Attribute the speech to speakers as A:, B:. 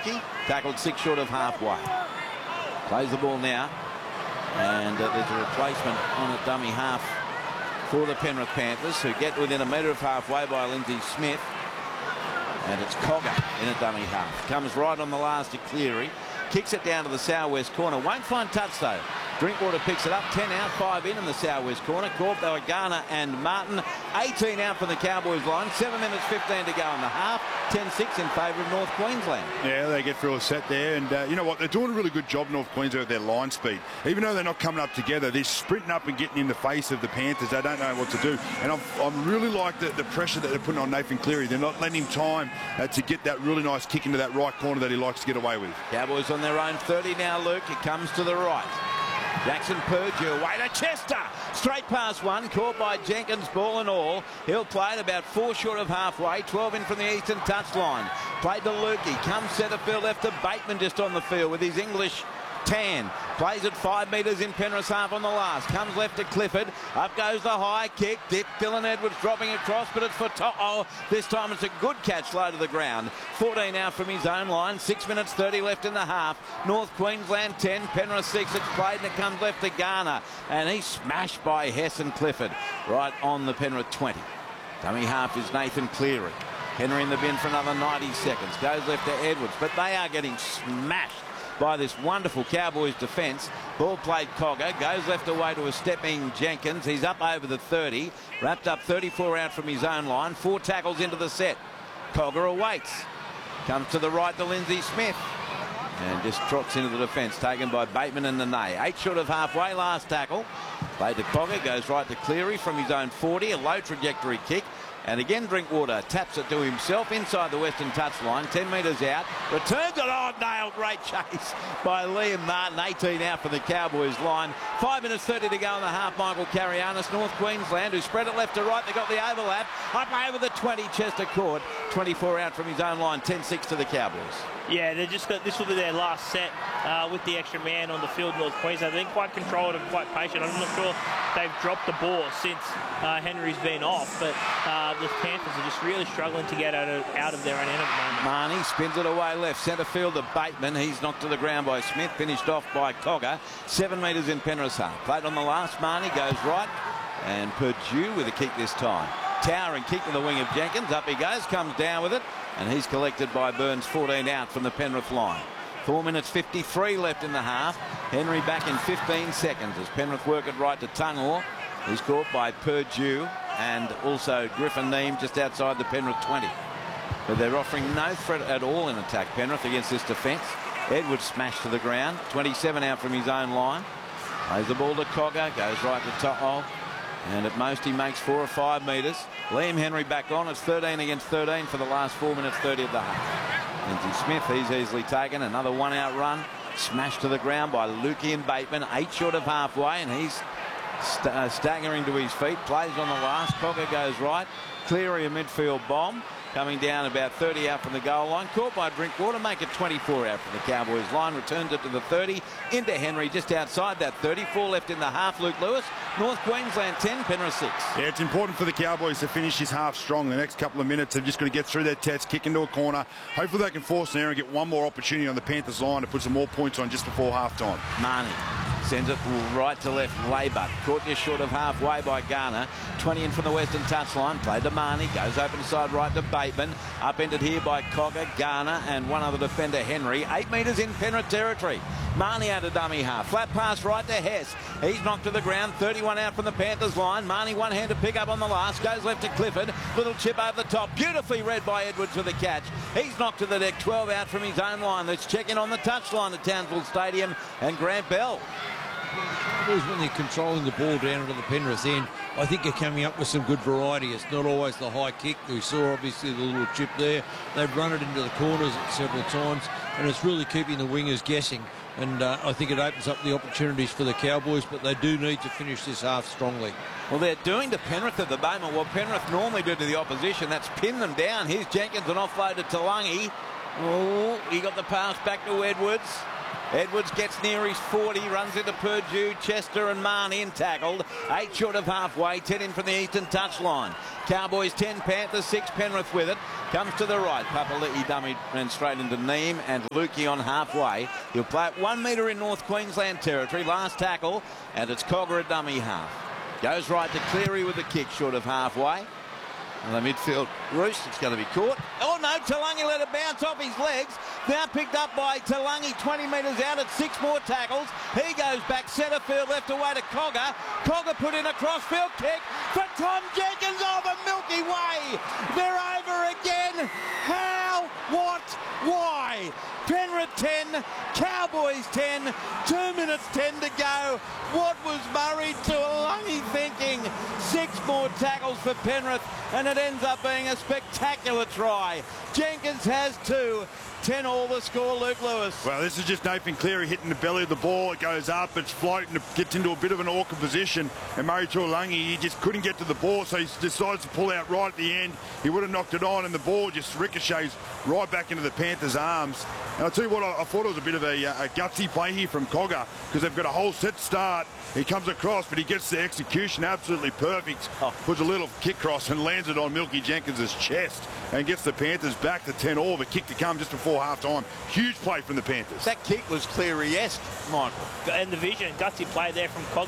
A: Lukey, tackled 6 short of halfway. Plays the ball now, and there's a replacement on a dummy half for the Penrith Panthers, who get within a metre of halfway by Lindsay Smith. And it's Cogger in a dummy half. Comes right on the last to Cleary. Kicks it down to the southwest corner. Won't find touch though. Drinkwater picks it up. 10 out, 5 in the southwest corner. Caught by Garner and Martin. 18 out from the Cowboys line. 7 minutes 15 to go in the half. 10-6 in favour of North Queensland.
B: Yeah, they get through a set there. And you know what? They're doing a really good job, North Queensland, with their line speed. Even though they're not coming up together, they're sprinting up and getting in the face of the Panthers. They don't know what to do. And I really like the pressure that they're putting on Nathan Cleary. They're not letting him time to get that really nice kick into that right corner that he likes to get away with.
A: Cowboys on their own 30 now, Luke. It comes to the right. Jackson Purdue away to Chester. Straight past one, caught by Jenkins, ball and all. He'll play it about 4 short of halfway. 12 in from the eastern touchline. Played to Lukey. Comes centre field left to Bateman just on the field with his English tan. Plays it 5 metres in Penrith's half on the last. Comes left to Clifford. Up goes the high kick. Dip. Dylan Edwards dropping across, but it's for To'o. This time it's a good catch low to the ground. 14 out from his own line. 6 minutes 30 left in the half. North Queensland 10. Penrith 6. It's played and it comes left to Garner. And he's smashed by Hess and Clifford. Right on the Penrith 20. Dummy half is Nathan Cleary. Henry in the bin for another 90 seconds. Goes left to Edwards. But they are getting smashed by this wonderful Cowboys defence. Ball played Cogger. Goes left away to a stepping Jenkins. He's up over the 30. Wrapped up 34 out from his own line. 4 tackles into the set. Cogger awaits. Comes to the right to Lindsay Smith. And just trots into the defence. Taken by Bateman and Nene. 8 short of halfway. Last tackle. Played to Cogger. Goes right to Cleary from his own 40. A low trajectory kick. And again, Drinkwater taps it to himself inside the western touchline, 10 metres out. Returns it. Oh, nailed. Great chase by Liam Martin. 18 out for the Cowboys line. 5 minutes 30 to go in the half. Michael Carianis, North Queensland, who spread it left to right. They got the overlap. Up over the 20, Chester Court. 24 out from his own line. 10-6 to the Cowboys.
C: Yeah, they just got, this will be their last set with the extra man on the field. North Queensland, they've been quite controlled and quite patient. I'm not sure they've dropped the ball since Henry's been off, but the Panthers are just really struggling to get out of their own end at the moment.
A: Marnie spins it away left, centre field to Bateman. He's knocked to the ground by Smith, finished off by Cogger. 7 metres in Penrith's half. Played on the last. Marnie goes right, and Purdue with a kick this time. Towering kick to the wing of Jenkins. Up he goes, comes down with it, and he's collected by Burns. 14 out from the Penrith line. 4 minutes 53 left in the half. Henry back in 15 seconds as Penrith work it right to Tungor. He's caught by Purdue and also Griffin Neame just outside the Penrith 20. But they're offering no threat at all in attack, Penrith, against this defence. Edwards smashed to the ground. 27 out from his own line. Plays the ball to Cogger. Goes right to To'o. And at most he makes 4 or 5 metres. Liam Henry back on. It's 13 against 13 for the last 4 minutes 30 of the half. Lindsay Smith, he's easily taken. Another 1 out run. Smashed to the ground by Lukey and Bateman. 8 short of halfway, and he's staggering to his feet. Plays on the last. Cogger goes right. Cleary a midfield bomb. Coming down about 30 out from the goal line. Caught by Drinkwater. Make it 24 out from the Cowboys line. Returns it to the 30. Into Henry just outside that 30. 4 left in the half. Luke Lewis. North Queensland 10. Penrith 6.
B: Yeah, it's important for the Cowboys to finish this half strong. The next couple of minutes, they're just going to get through their test, kick into a corner. Hopefully they can force an error and get one more opportunity on the Panthers line to put some more points on just before half-time.
A: Marnie sends it right to left. Laybutt caught just short of halfway by Garner. 20 in from the western touchline. Played to Marnie. Goes open side right to Bateman. Upended here by Cogger, Garner, and one other defender, Henry. 8 metres in Penrith territory. Marnie out of dummy half. Flat pass right to Hess. He's knocked to the ground. 31 out from the Panthers line. Marnie one-handed pick up on the last. Goes left to Clifford. Little chip over the top. Beautifully read by Edwards with the catch. He's knocked to the deck. 12 out from his own line. Let's check in on the touchline at Townsville Stadium and Grant Bell.
D: Always when they're controlling the ball down into the Penrith end, I think they're coming up with some good variety. It's not always the high kick. We saw obviously the little chip there. They've run it into the corners several times, and it's really keeping the wingers guessing. And I think it opens up the opportunities for the Cowboys, but they do need to finish this half strongly.
A: Well, they're doing to Penrith at the moment what Penrith normally do to the opposition. That's pin them down. Here's Jenkins, an offload to Talangi. Oh, he got the pass back to Edwards. Edwards gets near his 40, runs into Purdue, Chester and Mahon in tackled. 8 short of halfway, 10 in from the eastern touchline. Cowboys 10, Panthers 6, Penrith with it. Comes to the right. Papali'i dummy ran straight into Neem and Lukey on halfway. He'll play it 1 metre in North Queensland territory. Last tackle, and it's Cogger a dummy half. Goes right to Cleary with the kick short of halfway. And the midfield roost, it's going to be caught. Oh no, Talangi let it bounce off his legs. Now picked up by Talangi, 20 metres out at 6 more tackles. He goes back centre field, left away to Cogger. Cogger put in a crossfield kick for Tom Jenkins over Milky Way. They're over again. How? What? Why? Penrith 10, Cowboys 10, 2 minutes 10 to go. What was Murray Talangi thinking? 6 more tackles for Penrith, and it ends up being a spectacular try. Jenkins has 2. 10 all the score, Luke Lewis.
B: Well, this is just Nathan Cleary hitting the belly of the ball. It goes up, it's floating, it gets into a bit of an awkward position. And Murray Taulagi, he just couldn't get to the ball, so he decides to pull out right at the end. He would have knocked it on, and the ball just ricochets right back into the Panthers' arms. And I'll tell you what, I thought it was a bit of a gutsy play here from Cogger, because they've got a whole set start. He comes across, but he gets the execution absolutely perfect. Puts a little kick cross and lands it on Milky Jenkins' chest and gets the Panthers back to 10 all. The kick to come just before half-time. Huge play from the Panthers.
A: That kick was Cleary-esque, Michael.
C: And the vision, gutsy play there from Cogger.